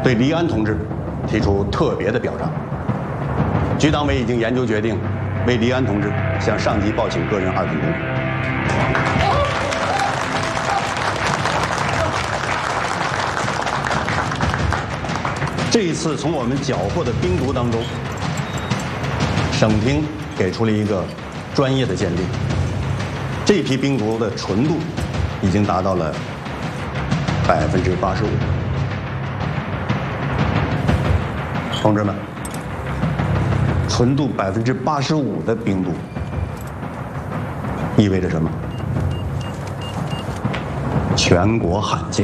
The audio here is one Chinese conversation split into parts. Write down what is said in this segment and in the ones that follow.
对黎安同志提出特别的表彰。局党委已经研究决定，为黎安同志向上级报请个人2等功。这一次从我们缴获的冰毒当中，省厅给出了一个专业的鉴定，这批冰毒的纯度已经达到了85%。同志们，纯度85%的冰毒意味着什么？全国罕见。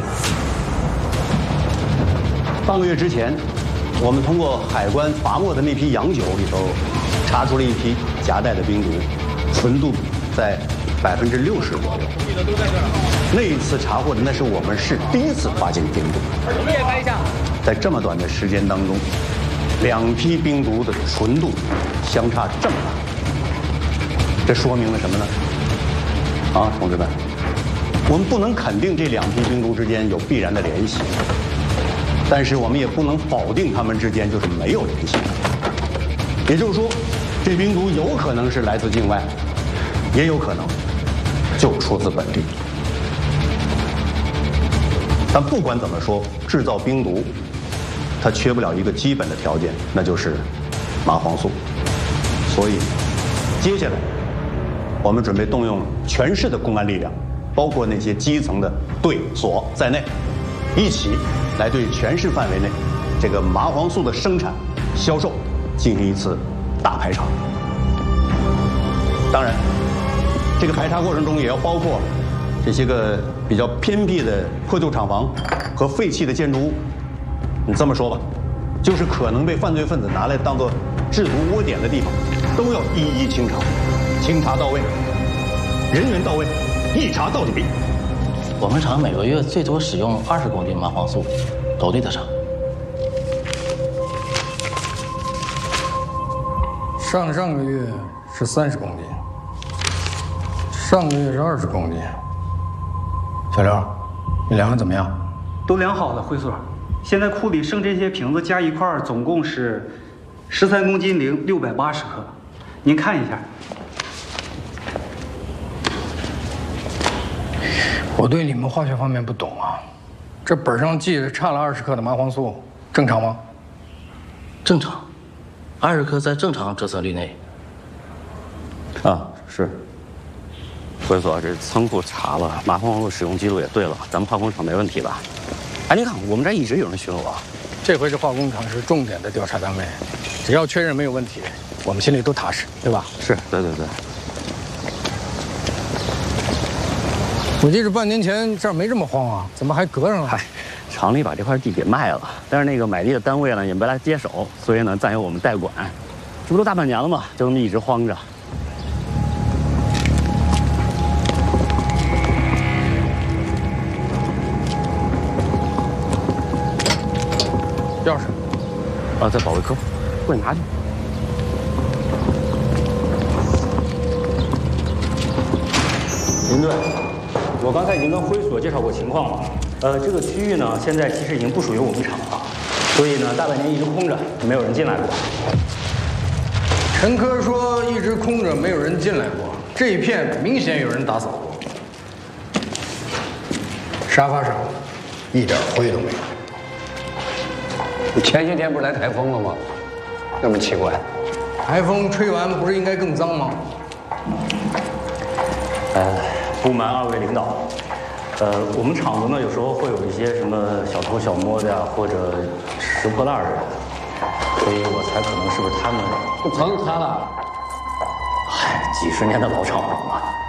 半个月之前，我们通过海关罚没的那批洋酒里头，查出了一批夹带的冰毒，纯度在60%左右。那一次查获的那是我们市第一次发现冰毒。你也拍一下。在这么短的时间当中，2批冰毒的纯度相差这么大，这说明了什么呢？啊，同志们，我们不能肯定这2批冰毒之间有必然的联系。但是我们也不能否定它们之间就是没有联系。也就是说，这冰毒有可能是来自境外，也有可能就出自本地。但不管怎么说，制造冰毒，它缺不了一个基本的条件，那就是麻黄素。所以，接下来我们准备动用全市的公安力量，包括那些基层的队所在内，一起来对全市范围内这个麻黄素的生产、销售进行一次大排查。当然，这个排查过程中也要包括这些个比较偏僻的破旧厂房和废弃的建筑物。你这么说吧，就是可能被犯罪分子拿来当做制毒窝点的地方，都要一一清查，清查到位，人员到位，一查到底。 我们厂每个月最多使用20公斤麻黄素，都对得上。 上个月是30公斤，上个月是20公斤。小刘，你量的怎么样？ 都量好了，会所。现在库里剩这些瓶子加一块，总共是13公斤零680克。您看一下。 我对你们化学方面不懂啊，这本上记着差了20克的麻黄素，正常吗？ 正常，20克在正常折射率内。 啊，是。会所这仓库查了，麻黄素使用记录也对了，咱们化工厂没问题吧？哎，您看我们这一直有人巡逻， 这回这化工厂是重点的调查单位，只要确认没有问题，我们心里都踏实，对吧？ 是，对。 我记着半年前这儿没这么荒啊，怎么还隔上了？ 嗨，厂里把这块地给卖了，但是那个买地的单位呢也没来接手，所以呢暂由我们代管。这不都大半年了吗？就这么一直荒着。 钥匙？ 啊，在保卫科，过去拿去。 林队。我刚才已经跟辉所介绍过情况了，这个区域呢，现在其实已经不属于我们厂了，所以呢，大半年一直空着，没有人进来过。 陈科说一直空着，没有人进来过，这一片明显有人打扫过。沙发上一点灰都没有。 你前些天不是来台风了吗？那么奇怪。 台风吹完不是应该更脏吗？ 不瞒2位领导，我们厂子呢有时候会有一些什么小偷小摸的呀，或者拾破烂的人，所以我猜可能是不是他们。 不成他了。 嗨，几10年的老厂房了。